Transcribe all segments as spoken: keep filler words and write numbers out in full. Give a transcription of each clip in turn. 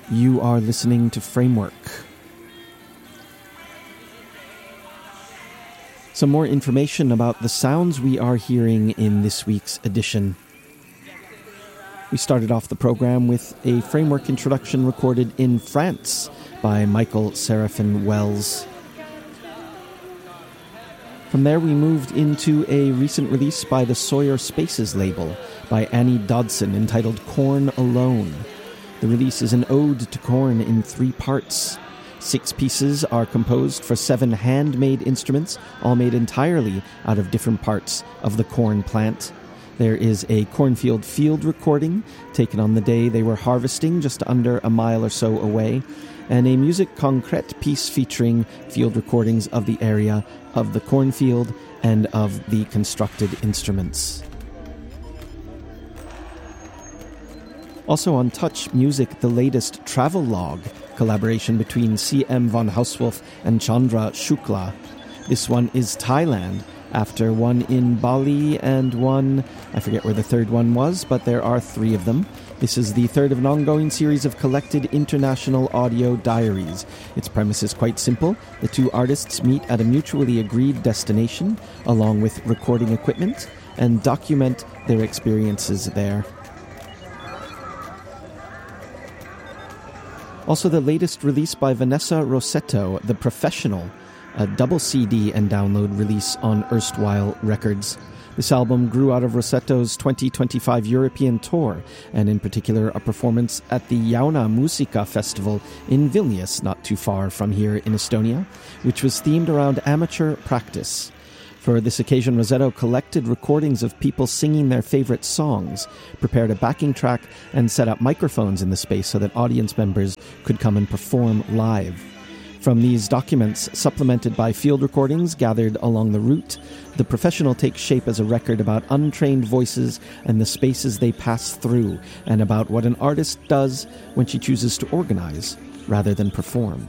You are listening to Framework. Some more information about the sounds we are hearing in this week's edition. We started off the program with a Framework introduction recorded in France by Michael Seraphin Wells. From there we moved into a recent release by the Sawyer Spaces label by Annie Dodson entitled Corn Alone. The release is an ode to corn in three parts. Six pieces are composed for seven handmade instruments, all made entirely out of different parts of the corn plant. There is a cornfield field recording taken on the day they were harvesting just under a mile or so away, and a musique concrète piece featuring field recordings of the area of the cornfield and of the constructed instruments. Also on Touch Music, the latest travel log collaboration between C M von Hauswolf and Chandra Shukla. This one is Thailand, after one in Bali and one, I forget where the third one was, but there are three of them. This is the third of an ongoing series of collected international audio diaries. Its premise is quite simple. The two artists meet at a mutually agreed destination, along with recording equipment, and document their experiences there. Also the latest release by Vanessa Rossetto, The Professional, a double C D and download release on Erstwhile Records. This album grew out of Rossetto's twenty twenty-five European tour, and in particular a performance at the Jauna Musica Festival in Vilnius, not too far from here in Estonia, which was themed around amateur practice. For this occasion, Rossetto collected recordings of people singing their favorite songs, prepared a backing track, and set up microphones in the space so that audience members could come and perform live. From these documents, supplemented by field recordings gathered along the route, The Professional takes shape as a record about untrained voices and the spaces they pass through, and about what an artist does when she chooses to organize rather than perform.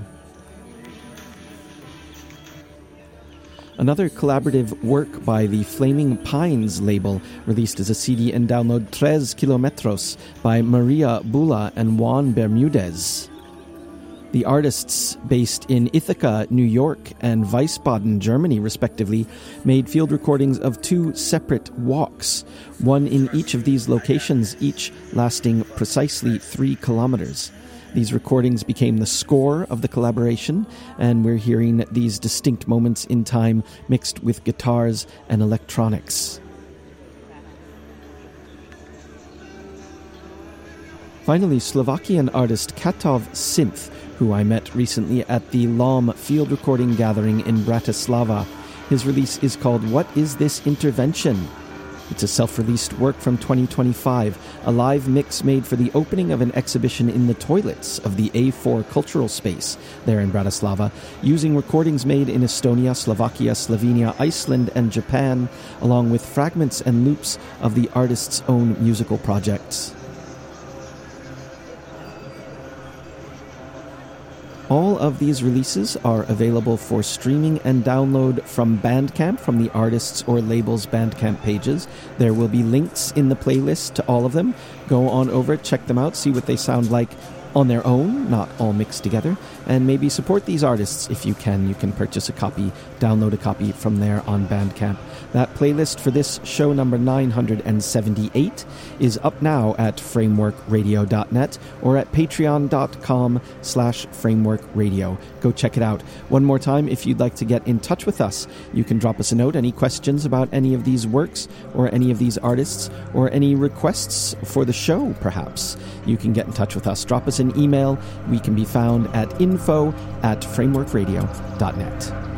Another collaborative work by the Flaming Pines label, released as a C D and download, Tres Kilometros by Maria Bula and Juan Bermudez. The artists, based in Ithaca, New York, and Wiesbaden, Germany, respectively, made field recordings of two separate walks, one in each of these locations, each lasting precisely three kilometers. These recordings became the score of the collaboration, and we're hearing these distinct moments in time mixed with guitars and electronics. Finally, Slovakian artist Katov Synth, who I met recently at the L O M field recording gathering in Bratislava. His release is called What Is This Intervention? It's a self-released work from twenty twenty-five, a live mix made for the opening of an exhibition in the toilets of the A four Cultural Space there in Bratislava, using recordings made in Estonia, Slovakia, Slovenia, Iceland, and Japan, along with fragments and loops of the artist's own musical projects. All of these releases are available for streaming and download from Bandcamp, from the artists' or labels' Bandcamp pages. There will be links in the playlist to all of them. Go on over, check them out, see what they sound like on their own, not all mixed together, and maybe support these artists if you can. You can purchase a copy, download a copy from there on Bandcamp. That playlist for this show number nine hundred seventy-eight is up now at framework radio dot net or at patreon.com slash frameworkradio. Go check it out. One more time, if you'd like to get in touch with us, you can drop us a note. Any questions about any of these works or any of these artists or any requests for the show, perhaps, you can get in touch with us. Drop us an email. We can be found at info at framework radio dot net.